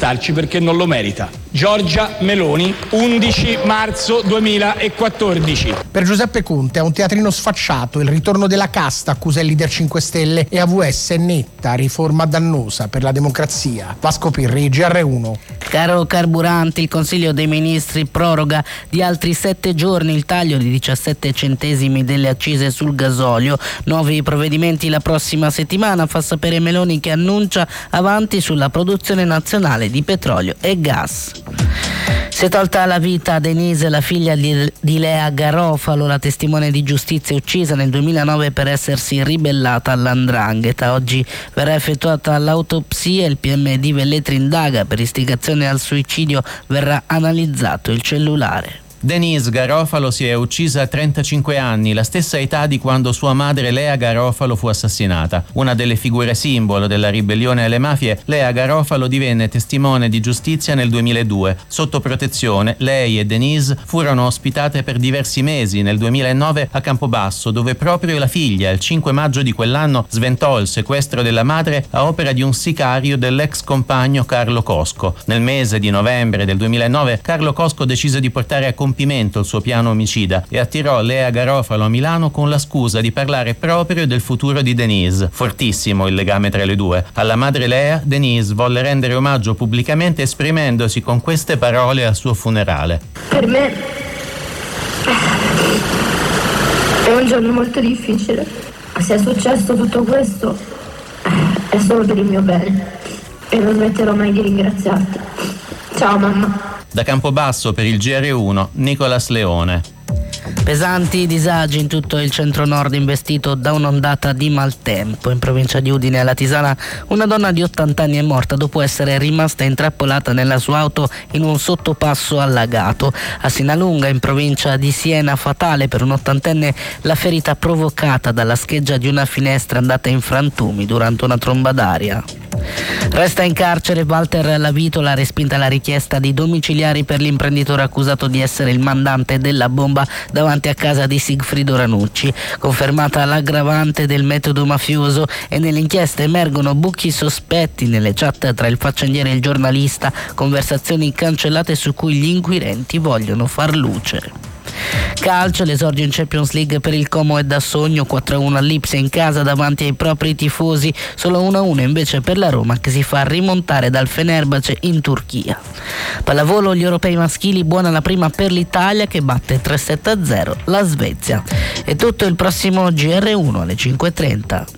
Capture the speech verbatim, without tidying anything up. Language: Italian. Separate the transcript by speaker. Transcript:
Speaker 1: votarci perché non lo merita. Giorgia Meloni, undici marzo duemilaquattordici.
Speaker 2: Per Giuseppe Conte, a un teatrino sfacciato, il ritorno della casta, accusa il leader cinque Stelle, e A V S è netta, riforma dannosa per la democrazia. Vasco Pirri, G R uno.
Speaker 3: Caro carburanti, il Consiglio dei Ministri proroga di altri sette giorni il taglio di diciassette centesimi delle accise sul gasolio. Nuovi provvedimenti la prossima settimana, fa sapere Meloni, che annuncia avanti sulla produzione nazionale di petrolio e gas. Si è tolta la vita Denise, la figlia di, di Lea Garofalo, la testimone di giustizia uccisa nel duemilanove per essersi ribellata all'Andrangheta. Oggi verrà effettuata l'autopsia, il P M di Velletri indaga per istigazione al suicidio, verrà analizzato il cellulare.
Speaker 4: Denise Garofalo si è uccisa a trentacinque anni, la stessa età di quando sua madre Lea Garofalo fu assassinata. Una delle figure simbolo della ribellione alle mafie, Lea Garofalo divenne testimone di giustizia nel duemiladue. Sotto protezione, lei e Denise furono ospitate per diversi mesi nel duemilanove a Campobasso, dove proprio la figlia, il cinque maggio di quell'anno, sventò il sequestro della madre a opera di un sicario dell'ex compagno Carlo Cosco. Nel mese di novembre del duemilanove, Carlo Cosco decise di portare a compimento il suo piano omicida e attirò Lea Garofalo a Milano con la scusa di parlare proprio del futuro di Denise. Fortissimo il legame tra le due. Alla madre Lea, Denise volle rendere omaggio pubblicamente esprimendosi con queste parole al suo funerale.
Speaker 5: Per me è un giorno molto difficile. Se è successo tutto questo è solo per il mio bene e non smetterò mai di ringraziarti. Ciao mamma.
Speaker 4: Da Campobasso per il G R uno, Nicolas Leone.
Speaker 3: Pesanti disagi in tutto il centro-nord investito da un'ondata di maltempo. In provincia di Udine, alla Tisana, una donna di ottanta anni è morta dopo essere rimasta intrappolata nella sua auto in un sottopasso allagato. A Sinalunga, in provincia di Siena, fatale per un ottantenne la ferita provocata dalla scheggia di una finestra andata in frantumi durante una tromba d'aria. Resta in carcere Walter Lavitola, respinta la richiesta di domiciliari per l'imprenditore accusato di essere il mandante della bomba davanti a casa di Sigfrido Ranucci. Confermata l'aggravante del metodo mafioso e nell'inchiesta emergono buchi sospetti nelle chat tra il faccendiere e il giornalista, conversazioni cancellate su cui gli inquirenti vogliono far luce. Calcio, l'esordio in Champions League per il Como è da sogno, quattro a uno all'Ipsia in casa davanti ai propri tifosi, solo uno a uno invece per la Roma che si fa rimontare dal Fenerbahce in Turchia. Pallavolo, gli europei maschili, buona la prima per l'Italia che batte tre sette a zero la Svezia. È tutto, il prossimo G R uno alle cinque e trenta.